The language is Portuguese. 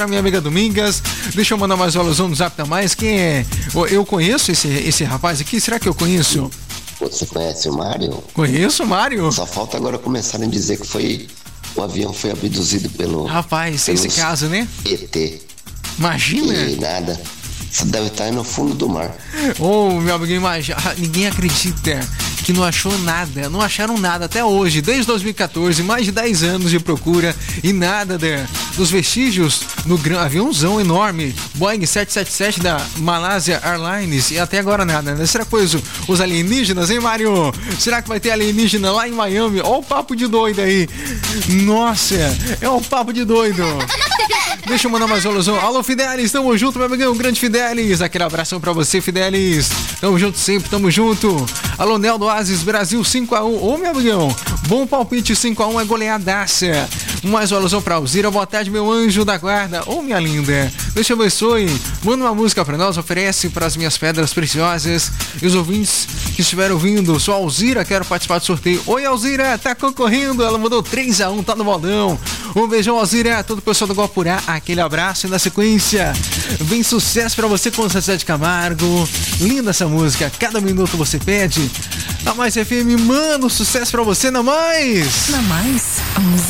minha amiga Domingas. Deixa eu mandar mais uma alusão no Zap da Mais. Quem é? Eu conheço esse rapaz aqui? Será que eu conheço? Você conhece o Mário? Conheço o Mário. Só falta agora começarem a dizer que o avião foi abduzido pelo... Rapaz, esse caso, né? ET. Imagina. E nada. Você deve estar aí no fundo do mar. Meu amigo, imagina. Ninguém acredita que não achou nada. Não acharam nada até hoje. Desde 2014, mais de 10 anos de procura e nada dos vestígios no aviãozão enorme Boeing 777 da Malaysia Airlines. E até agora nada, né? Será que foi os alienígenas, hein, Mário? Será que vai ter alienígena lá em Miami? Ó o papo de doido aí. Nossa, é um papo de doido. Deixa eu mandar mais uma alusão. Alô, Fidelis, tamo junto, meu amigão, grande Fidelis. Aquele abração pra você, Fidelis. Tamo junto sempre, tamo junto. Alô, Nel do Oasis, Brasil 5-1. Ô, meu amigão, bom palpite, 5-1 é goleadaça. Mais uma alusão pra Alzira. Boa tarde, meu anjo da guarda. Ô, minha linda, Deus te abençoe. Manda uma música pra nós, oferece pras minhas pedras preciosas. E os ouvintes que estiveram ouvindo, sou a Alzira, quero participar do sorteio. Oi, Alzira, tá concorrendo. Ela mandou 3-1, tá no modão. Um beijão, Alzira, todo o pessoal do Guapurá, aquele abraço. E na sequência, vem sucesso pra você com o Zezé de Camargo. Linda essa música, cada minuto você pede. Na Mais FM, mano, sucesso pra você, na Mais. Na Mais, 11